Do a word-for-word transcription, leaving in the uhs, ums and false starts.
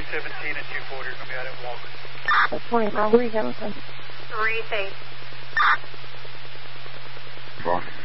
seventeen and two forty are going to be out at Walgreens. That's twenty-five. Three Hamilton. Three, eight. Boss.